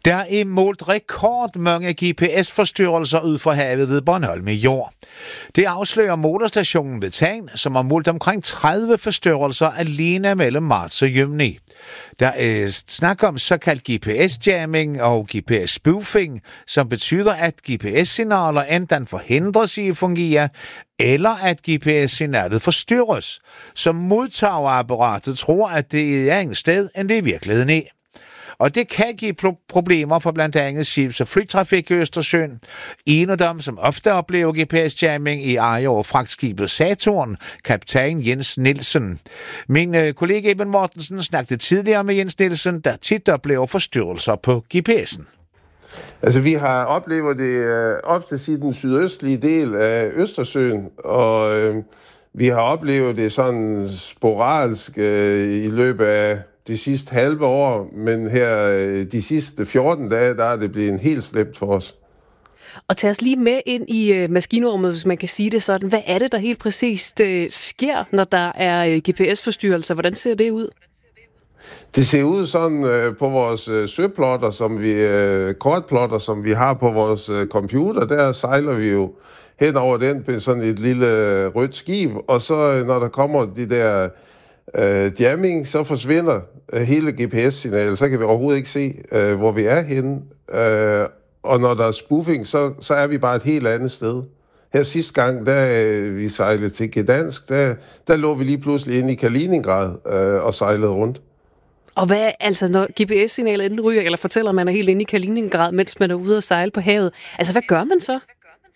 Der er målt rekordmange GPS-forstyrrelser ud for havet ved Bornholm i år. Det afslører motorstationen ved Tangen, som har målt omkring 30 forstyrrelser alene mellem marts og juni. Der er snak om såkaldt GPS-jamming og GPS-spoofing, som betyder, at GPS-signaler enten forhindres i at fungere, eller at GPS-signalet forstyrres, så modtagerapparatet tror, at det er et sted, end det i virkeligheden er. Og det kan give problemer for blandt andet skibs- og flytrafik i Østersøen. En af dem, som ofte oplever GPS-jamming i ejer over fragtskibet Saturn, kaptajn Jens Nielsen. Min kollega Eben Mortensen snakkede tidligere med Jens Nielsen, der tit oplever forstyrrelser på GPS'en. Altså, vi har oplevet det ofte i den sydøstlige del af Østersøen, og vi har oplevet det sådan sporadisk i løbet af de sidste halve år, men her de sidste 14 dage, der er det blevet helt slemt for os. Og tag os lige med ind i maskinrummet, hvis man kan sige det sådan. Hvad er det, der helt præcist sker, når der er GPS-forstyrrelser? Hvordan ser det ud? Det ser ud sådan på vores søplotter, kortplotter, som vi har på vores computer. Der sejler vi jo hen over den på sådan et lille rødt skib, og så når der kommer de der jamming, så forsvinder hele GPS-signalet, så kan vi overhovedet ikke se, hvor vi er henne. Og når der er spoofing, så er vi bare et helt andet sted. Her sidste gang, da vi sejlede til Gdansk, der lå vi lige pludselig inde i Kaliningrad og sejlede rundt. Og hvad altså, når GPS-signalet enten ryger, eller fortæller, at man er helt inde i Kaliningrad, mens man er ude at sejle på havet, altså hvad gør man så?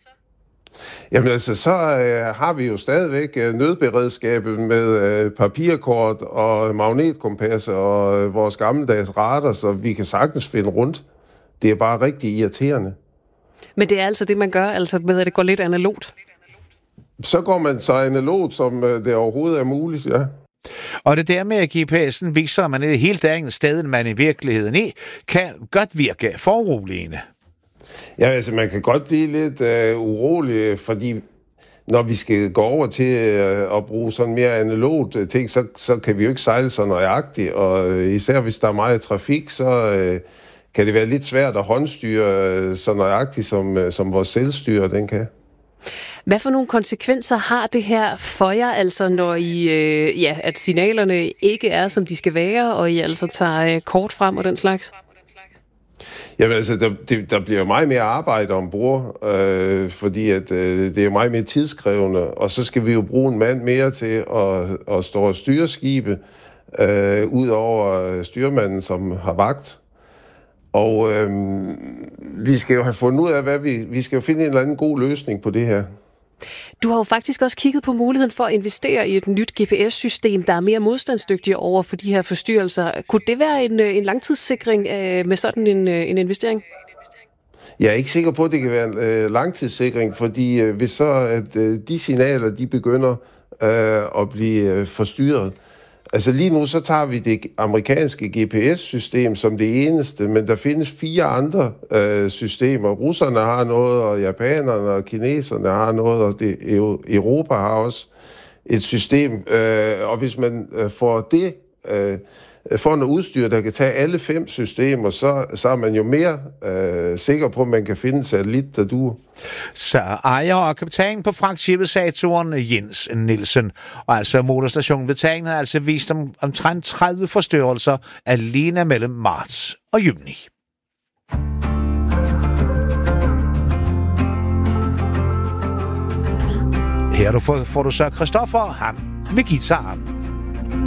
Jamen altså, så har vi jo stadigvæk nødberedskabet med papirkort og magnetkompasser og vores gammeldags radar, så vi kan sagtens finde rundt. Det er bare rigtig irriterende. Men det er altså det, man gør, altså med at det går lidt analogt? Så går man så analogt, som det overhovedet er muligt, ja. Og det der med, at GPS'en viser, at man er et helt andet sted, end man i virkeligheden er, kan godt virke foruroligende. Ja, altså man kan godt blive lidt urolig, fordi når vi skal gå over til at bruge sådan mere analogt ting, så kan vi jo ikke sejle så nøjagtigt, og især hvis der er meget trafik, så kan det være lidt svært at håndstyre så nøjagtigt, som vores selvstyre den kan. Hvad for nogle konsekvenser har det her for jer, altså når I, at signalerne ikke er, som de skal være, og I altså tager kort frem og den slags? Jamen altså, der bliver meget mere arbejde ombord, fordi at, det er meget mere tidskrævende, og så skal vi jo bruge en mand mere til at stå og styre skibe, ud over styrmanden, som har vagt. Og vi skal jo have fundet ud af, vi skal jo finde en eller anden god løsning på det her. Du har jo faktisk også kigget på muligheden for at investere i et nyt GPS-system, der er mere modstandsdygtigt over for de her forstyrrelser. Kunne det være en langtidssikring med sådan en investering? Jeg er ikke sikker på, at det kan være en langtidssikring, fordi hvis så at de signaler, de begynder at blive forstyrret. Altså lige nu, så tager vi det amerikanske GPS-system som det eneste, men der findes 4 andre systemer. Russerne har noget, og japanerne og kineserne har noget, og Europa har også et system. Og hvis man får noget udstyr, der kan tage alle 5 systemer, så er man jo mere sikker på, at man kan finde en satellit, der duer. Så ejer og kaptajn på fragtskibet Saturn, Jens Nielsen. Og altså motorstationen ved Tangen har altså vist omtrent 30 forstyrrelser alene mellem marts og juni. Her får du så Christoffer, ham med guitaren.